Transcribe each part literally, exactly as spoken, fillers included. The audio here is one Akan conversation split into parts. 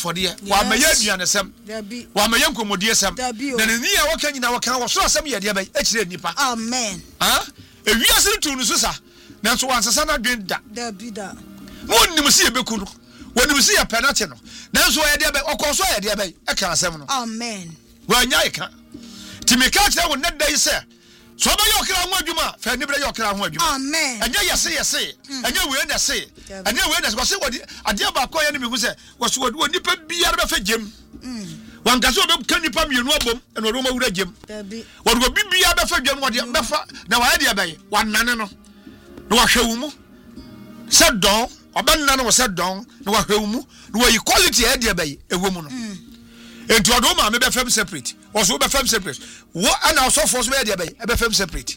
for the wa ma ye aduane sem wa ma ye nkomodie sem na ne ni a waka nyina waka wo so asem ye de ba e kire nipa amen ah ewiase tu no so sa nanso wansesa na dwen da da bi da wonnim si ebeku no wonnim si ya penalty no nanso ye de ba okoso ye de ba e ka asem no amen wa nya ika timika kire wo nedda yi se so ba yo kira ho adwuma fa ni bre yo kira ho adwuma amen anya yese yese anya we na se anya we na se so wodi ade ba ko ye ni bi se wo so wodi nipa biara be fa gem wan ga so be kan nipa mienu abom e no ro ma wura gem wodi obi biara be fa gem wodi be fa na wa de be wan nane no no wa hwewu mu se don oban nane wo se don no wa hwewu mu no wa equality e de be ewo mu no enti odo ma me be fam separate also be fam separate wo ana so force be de be be fam separate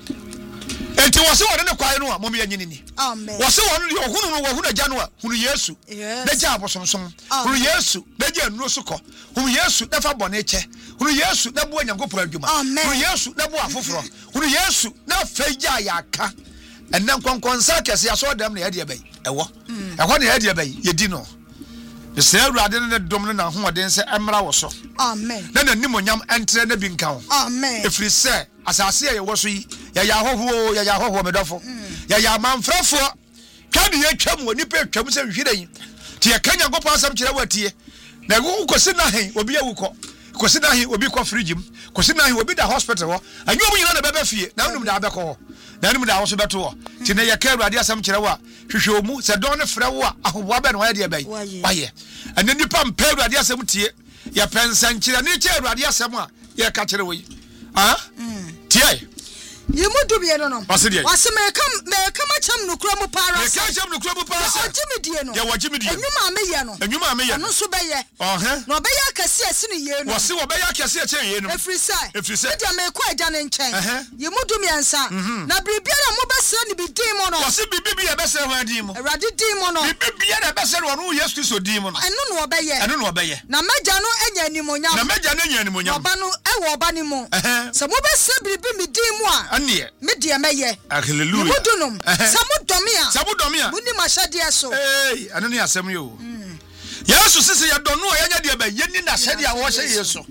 enti wo se wo ne kwai no a mo me nyini ni amen wo se wo no ohunu no wo hunu agya no a hunu yesu na gya abosonson hunu yesu na gya nuro sukọ hunu yesu na fa bone che hunu yesu na bu anyankopura adwuma hunu yesu na bu afoforo hunu yesu na fa gya ya aka enna konkonsa kese aso dem na ye de be ewo eho na ye de be ye di no the same rather than the dominant na ho den se emra wo so amen na nanim onyam entre na bi nka ho amen efri se asase ye wo so yi ya ya hoho ya ya hoho medofo ya ya manfrafo twade ye twam woni pe twam se hwiren ti ye kanya gopa asam kire watie na go kosi na hen obi ya wuko kosi na hen obi ko frigim kosi na hen obi da hospital ho anyo mu nyina na bebe fie na num da abekọ ho na num da ho so beto ho ti na ye ka awurade asam kire wa hwehwe mu se don ne frɛ wo a ahoboa be na wa de bai waye ene nipa mpa awurade asam tie ya pensan kire ne kire awurade asam a ye ka kire wo yi ah tie Yimudu bi eno no. Wase die. Wase me kam me kam acham no kura mu para. Me kam acham no kura mu para. O jimi die no. Ya wo jimi die. Enwuma me ye no. Enwuma me ye. No so be ye. Oh he. No be ye akase ase ne ye no. Wase wo be ye akase ase ye no. Efri sai. Efri sai. Dia me kwa agya ne nchen. Yimudu mi ansa. Na biribiara mo be se ne bi din mo no. Wase bibi bi ye be se ho adin mo. Awurade din mo no. Bibi bi ye be se no Yesu Kristo din mo no. Eno no be ye. Eno no be ye. Na magya no anya animonyam. Na magya no anya animonyam. Oba no e wo oba ni mo. Se mo be se biribi mi din mo a. Ane. Me dia meye. Hallelujah. Mudunum. Samu domia. Samu domia. Muni mashade so. Eh, ane ni asem yo. Yesu sisi ya donu a yanya de ba yeni na hyade a wo hye Yesu.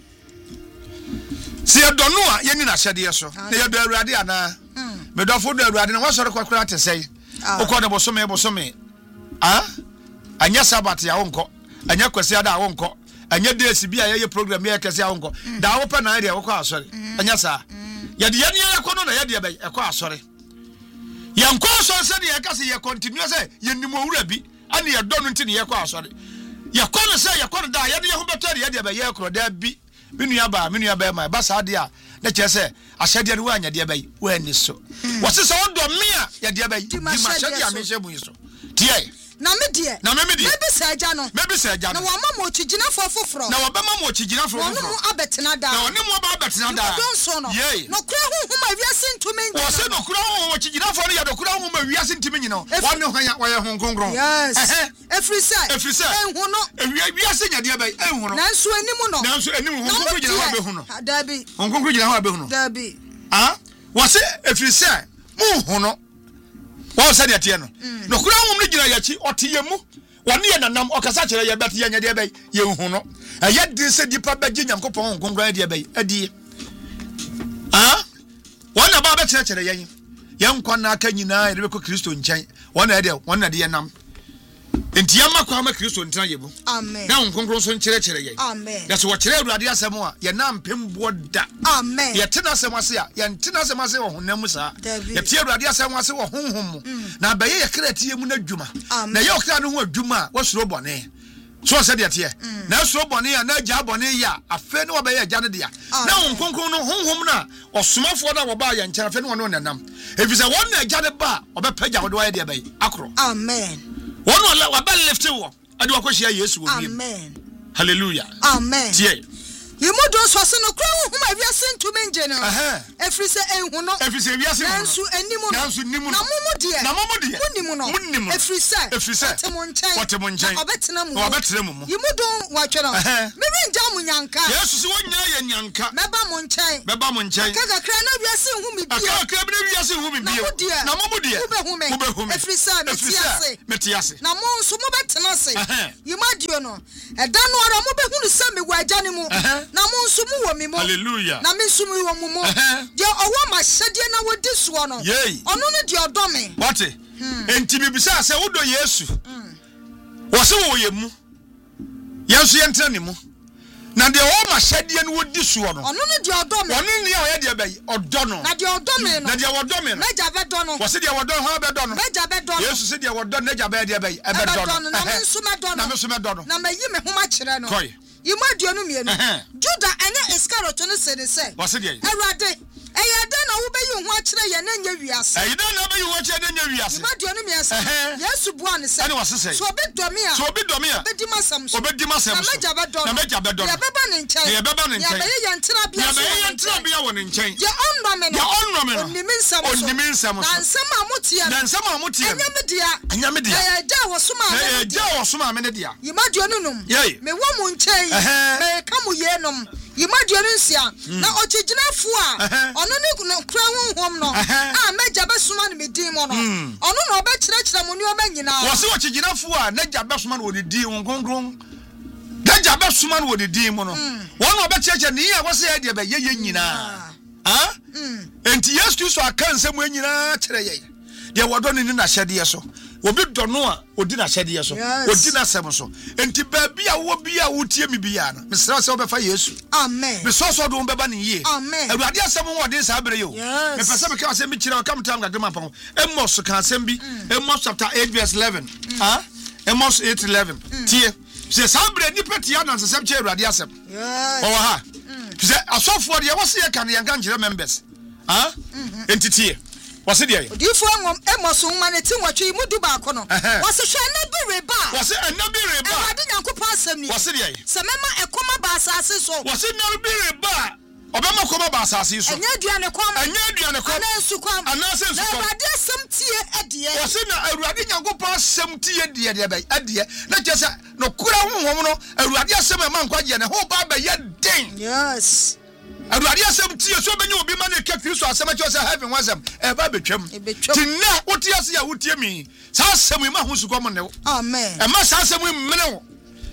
Si ya donu a yeni na hyade Yesu. Na ya do awurade ana. Me dofo do awurade na wasore kwakura te sei. Ukọ de bosome bosome. Ah? Anya sabat ya wonko. Anya kwasi ada a wonko. Anya days bi a ye program ye kese a wonko. Da wo pa na area wo kwa asore. Anya sa. Ya de yeni ya kono na ya de ba e kwa asore. Yanko so se de ye kase ye continue se ye nim owura bi ane ye do no nti ne ye kwa asore. Ye kono se ye kono da ye de ye ho betori ye de ba ye kro da bi. Minua ba minua ba ma ba sa de a na che se ahyade ne wanya de ba yi wa ni so. Wo se se odo me a ye de ba yi di ma hyade a me hye bu yi so. Tie na me die na me die maybe say agya no maybe say agya no na wa ma mo chigina fo foforo na wa ba ma mo chigina fo foforo no abetena da na oni mo ba abetena da don so no no kura hu hu ma wiase ntumi nyina wo se no kura hu wo chigina fo no ya do kura hu ma wiase ntumi nyina wa ne ho ya wa ye ho ngongron yes every say every say en hu no wiase nya de ba en hu no na nso animu no na nso animu ho ngongron gina wa be hu no da bi ngongron gina wa be hu no da bi ah wo se every say mu hu no wo se de tie no no kura hu no gina ya chi otiye mu wani ye nanam okasa kire ye bet ye nya de bay ye hu no aya din se dipa baje nyankopon ngongran de bay adi ah wana ba bet kire ye ye nkwa na aka nyina ye be ko Kristo nchen wana de wana de ye nam enti ya makwa ma Kristo ntan ye bu amen na ngongron so nkire kire ye amen ya so wo kire awurade asem a ye nam pembo da amen ye tena asem ase a ye tena asem ase wo honam sa ye tie awurade asem ase wo honhom na ba ye ye kire tie mu na dwuma na ye okira no ho adwuma wo soro bone so se de tie na soro bone ya na agya bone ya afa ne wo ba ye agya ne dia na honkonkon no honhom na osomafo na wo ba ye nkyara fa ne wo nanam efisa won na agya ne ba obepagya wo de wo ye de ba akro amen one wa ba lift wo ade wa kwhia Yesu wo bi amen hallelujah amen tie Yimudo so se no kra hu ma wiase ntumi nje no. Efri se enhu no. Efri se wiase hu no. Nansu enimu no. Nansu nimu no. Na mumu de. Na mumu de. Munimu no. Munimu. Efri se. Efri se. Wote nchen. Wote nchen. Obetena mu. Obetena mu. Yimudo watwe no. Me renja mu nyanka. Yesu se wonya ye nyanka. Meba mu nchen. Meba mu nchen. Kaka kra na wiase hu mi bia. Kaka kra na wiase hu mi bia. Na mumu de. Ube hu me. Ube hu me. Efri se metiase. Metiase. Na mo nso mo betena se. Yimadio no. Eda no ara mo be hu ni se me waja ni mu. Na mo nso mu wo mi mo. Hallelujah. Na me nso mu wo mu mo. De owo ma hyede na wodi so no. Ono ne de odo me. What? Enti bibisa se wodo Yesu. Wo se wo ye mu. Yesu ye ntra ne mu. Na de owo ma hyede na wodi so no. Ono ne de odo me. Ono ne ye de bayi odo no. Na de odo me no. Na de odo me no. Meja be do no. Wo se de odo ho be do no. Meja be do no. Yesu se de odo na ja be de bayi e be do no. Na me nso me do no. Na me nso me do no. Na me yi me ho ma kire no. Koi. Yimadio no mienu. Juda anya Iscariot no se ne se. Wo se de. Awurade Eya den na wo be yi ho akire ye na nya wiase. Eyi den na be yi ho akire na nya wiase. Yimadio no miase. Yesu bua ne se. Ene wo se se. So be domi a. So be domi a. Be di masam so. Obe di masam so. Na meja be do. Na meja be do. Ya beba ne nchen. Ya beba ne nchen. Ya be ye ntira bia so. Ya be ye ntira bia wo ne nchen. Ya onno me no. Ya onno me no. Onimi nsam so. Onimi nsam so. Na nsam a mutie. Na nsam a mutie. Enya me dia. Enya me dia. Ya ja wo suma. Ya ja wo suma me ne dia. Yimadio no num. Me wo mu nchen. Me ka mu ye num. Yimadio no nsia. Na ochiginafu a. Ono ne kra honhom no. Ah meja be suma ne me din mo no. Ono na obe kire kire mo ni o manyina. Wo se ochiginafu a na ja be suma no wo din won konkron. Da ja be suma no wo din mo no. Won obe kire kire ni ya wo se ya de be ye ye nyina. Ah? Enti Yesu Kristo aka nsem anyina kire ye. De wodo ne ni na hyede so. Obi do no a odi na hyede so. Odi na sem so. Enti ba bia wo bia wo tie mi bia no. Mesra se obefa Yesu. Amen. Me so so do beba ne ye. Amen. Awurade asem wo de sa bere yo. Me pese me ka asem bi kire o kam tam gadema pa. Emos ka asem bi. Emos chapter eight verse eleven. Ah? Emos eight eleven. Tie. Se sa bere ni petia na nsem kire Awurade asem. Yes. O ha. Se asofo de wo se ye kan ye kan kire members. Ah? Enti tie. Wase de ye. Odifo ngom emoso ma ne ti nwatwe mudu ba ko no. Wase hwe na bi reba. Wase na bi reba. Awurade Nyankopɔn asem ni. Wase de ye. Se mema ekoma ba asase so. Wase na bi reba. Obema koma ba asase so. Enya aduane kwam. Enya aduane kwam. Ana nsu kwam. Ana nsu kwam. Awurade asem tie adie. Wase na Awurade Nyankopɔn asem tie die de ba adie. Na kyesa no kura honhom no Awurade asem e ma nkwaje ne ho ba ba ye den. Yes. Awurade asem tie so benye obi ma ne ka Kristo asem acho se heaven wasem e ba betwam. Tinna wotie ase ya wotie mi. Sa asem ma ho su kwam ne wo. Amen. E ma sa asem mmene wo.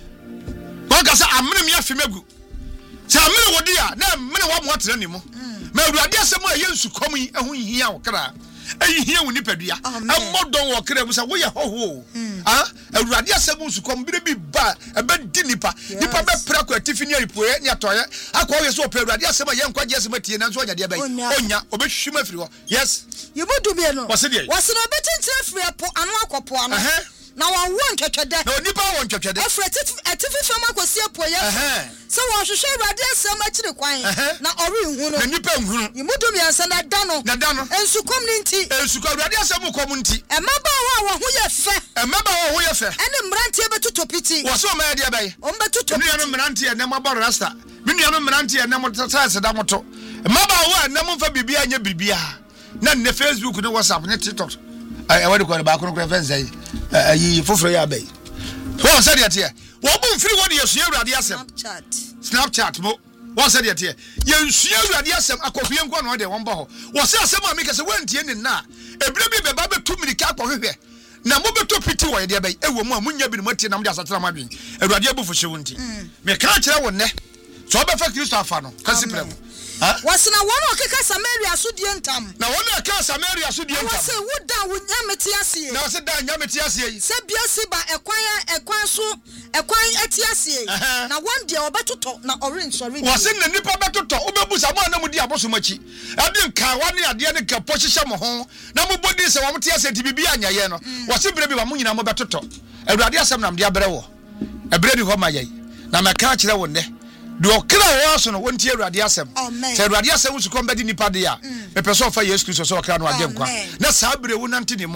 Ko ka sa amene mi afemegu. Sa amene wodi a na amene wo mo tere ni mo. Ma Awurade asem a ye nsu kwam yi ehun hia wo kra. Eyi hia wo nipadua. Amodon wo kra mu sa wo ye hoho. Ah, Awurade asem nsu kwam bi bi ba e be di nipa. Nipa be pra kwa tifini aripoe ni atoye. Akwa ye so pe Awurade asem a ye nkwaje asem atie na so onya de ba yi. Onya obehwim afiri ho. Yes. Yibudu bi no. Wase de. Wase no betintin afiri po anu akopo anu. Na wa won twetwede. Na onipa won twetwede. Afreti atifi fama kwasi apoye. So wo hwehwe Awurade asem akire kwan na ori nhu no. Na nipa nhu no. Yimudu mi ansa na da no. Na da no. Ensukom ni nti. Ensukom Awurade asem kom nti. Emaba wa wo ho ye fe. Emaba wa ho ye fe. Ene mrantie betutopiti. Wo so ma ye de baye. O betutopiti. Nua no mrantie ne mo bor rasta. Me nua no mrantie ne mo tata da moto. Emaba wa ne mo fa bibia anya bibia. Na ne Facebook ne WhatsApp ne TikTok. Ai wadi ko ba ko ko fence ai. Ayi foforo ya bai. Wo se de tie. Wo bu mfiri wo de yesu Awurade asem. Snapchat. Snapchat mo. Wo se de tie. Ye nsu Awurade asem akofie nko na wo de won bo ho. Wo se asem a me kase wantie ni na. Ebire bi beba betu mirika akwohwehwe. Na mo beto piti wo ye de bai. Ewo mu a munya bi ni matie na mo de asatara ma dwen. Awurade abufu hye wonti. Me ka kire wo ne. So obefa Kristo afa no. Kasi prem. Ah? Wasina wono okeka Samaria so die ntam. Na wono okeka Samaria so die ntam. Wase wuda wunya meti asie. Na wase da nya meti asie yi. Se biasi ba ekwan ekwan so ekwan ati asie. Na one dia obetoto na orange sorry. Wase na nipa betoto obebu sa mo na mudi abosomachi. Ade nka wane ade ne ka pohihye mo ho. Na mo bodi se wo mti asie ti bibia anyaye no. Wase bere bi wa mo nyina mo betoto. Awurade asem na mde abere wo. Ebere di ho maye. Na meka kire wo ne. Do okra wo so no wontie Awurade asem. Se Awurade asem su kom bedi nipa de ya. Me person fa Yesu Kristo so okra no ade nkwa. Na sa bere wo nante ni mo.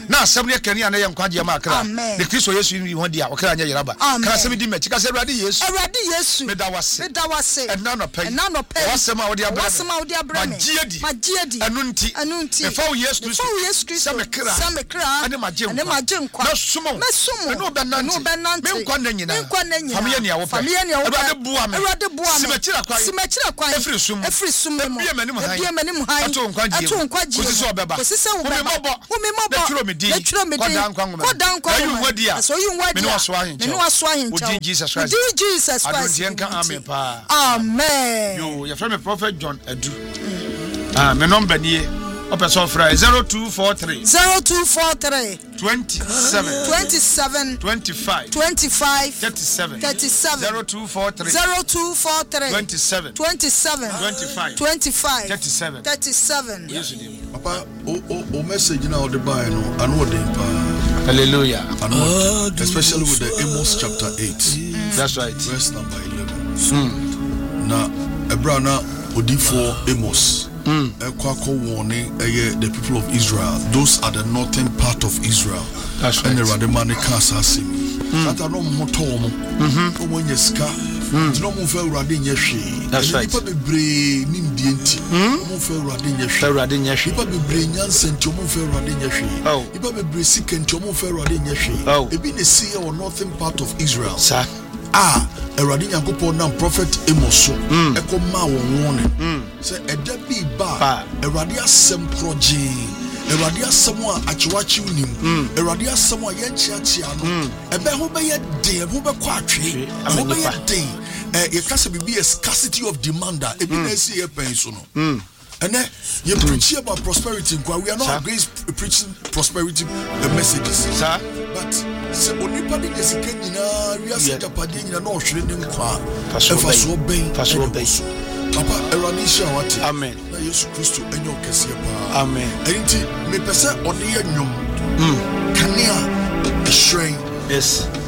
na asem ne kani na ye nkwaje ma akra de Kristo Yesu yi ho dia okra anya yeraba kra asem di mechi ka se Awurade Yesu Awurade Yesu me da wase me da wase enna no pay enna no pay wasem a wo dia bra wasem a wo dia bra me magiedi magiedi enunti enunti e fa wo Yesu Kristo fa wo Yesu Kristo se me kra se me kra ane magye nkwa ane magye nkwa na sumo me sumo no benanti no benanti me nkwa na nyina me nkwa na nyina famia ne a wo pe famia ne a wo pe Awurade bua me Awurade bua me simachira kwa simachira kwa efri sumo efri sumo mo ebie mani mu han ebie mani mu han ato nkwa gye ato nkwa gye ko sisi obeba ko sisi obeba umi mobo umi mobo na turo me din na turo me din kodan nkwa ngoma kodan nkwa ngoma ayu wadia so yu wadia me no so ahin me no so ahin cha udi Jesus Christ udi Jesus Christ adonje nka amen pa amen yo ya friend me Prophet John Adu ah me number nie opeso fra zero two four three zero two four three twenty-seven twenty-seven twenty-five twenty-five thirty-seven thirty-seven zero two four three zero two four three twenty-seven twenty-seven twenty-five twenty-five thirty-seven thirty-seven yes dear papa o o o message now the buy no anu odin pa hallelujah anu especially with the Amos chapter eight mm. That's right verse number eleven mm. na ebra na odifo Amos Mm. The people of Israel, those are the northern part of Israel. That's right. And the Rademani Kasasi. That are no more Tom. When you ska, no more for Radin Yashi. That's right. People be brave, Nindianti. No for Radin Yashi. Radin Yashi. People be brave, Yansen, Tomo for Radin Yashi. Oh. People be brave, sick and Tomo for Radin Yashi. Oh. It be the sea or northern part of Israel. Sir. Ah, Eradi Nyankopon na prophet Amos eko ma won warning say eda bi ba Eradi asem proje Eradi asem a achiwachi unim Eradi asem a yenchiachia no ebe ho be ye den ho be kwa atwe ho be ye den eh ye kase bi be scarcity of demand ebi na esi ye pen so no and then you preach about prosperity. We are not against preaching prosperity messages, sir. But se onipadi yesike nyina wiase japade nyina na ohwere ne nkwa efa so ben paso ben papa erani sha wati amen na Yesu Kristo enyo kese pa amen enti me pese ode ye nwom kanea shrine yes